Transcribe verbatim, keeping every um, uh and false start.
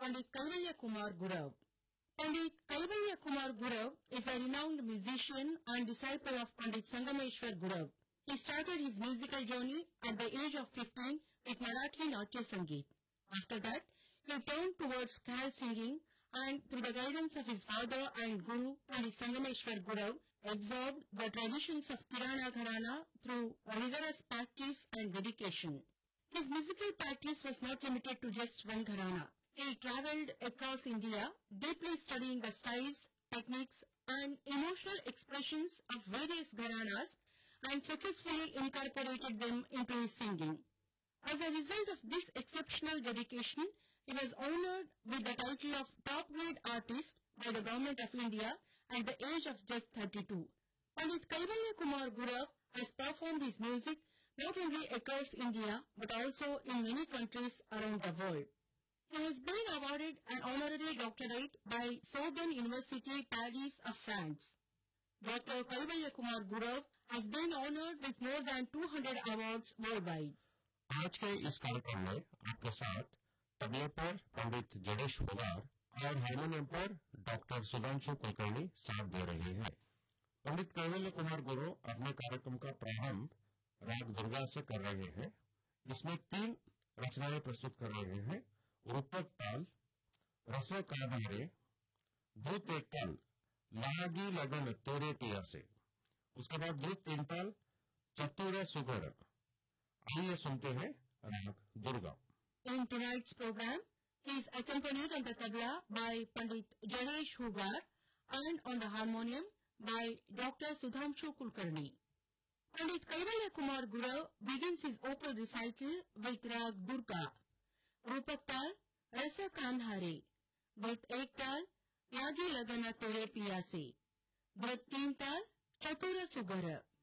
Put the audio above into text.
Pandit Kaivalya Kumar Gurav. Pandit Kaivalya Kumar Gurav is a renowned musician and disciple of Pandit Sangameshwar Gurav. He started his musical journey at the age of fifteen with Marathi Natya Sangeet. After that, he turned towards khayal singing and through the guidance of his father and guru, Pandit Sangameshwar Gurav, absorbed the traditions of Kirana Gharana through rigorous practice and dedication. His musical practice was not limited to just one gharana. He travelled across India, deeply studying the styles, techniques and emotional expressions of various gharanas and successfully incorporated them into his singing. As a result of this exceptional dedication, he was honoured with the title of Top Grade Artist by the Government of India at the age of just thirty-two. Pandit Kaivalya Kumar Gurav has performed his music not only across India but also in many countries around the world. He has been awarded an honorary doctorate by Sorbonne University, Paris of France. Doctor Kaivalya Kumar Gurav has been honoured with more than two hundred awards worldwide. आज के इस कार्यक्रम में आपके साथ तबले पर पंडित जडेश हुगार और हारमोनियम पर डॉक्टर सुधांशु कुलकर्णी साथ दे रहे हैं। पंडित कैवल्य कुमार गुरु अपने कार्यक्रम का प्रारंभ राग दुर्गा से कर रहे हैं। इसमें तीन रचनाएं प्रस्तुत कर रहे हैं। रूपक ताल, रस काधारे, द्रुत एक ताल, लागी लगन तोरे पिया से। उसके बाद द्रुत तीन ताल, चतुर सुगर। आइए सुनते हैं राग Durga. In tonight's program, he is accompanied on the tabla by Pandit Jadesh Hugar and on the harmonium by Doctor Sudhanshu Kulkarni. Pandit Kaivalya Kumar Gurav begins his opal recital with Rag Durga, Rupak Tal, Rasa Kanhare, Dhrut Ek Tal, Yagi Lagana Tore Piya Se, Dhrut Teen Tal, Chatura Sugara.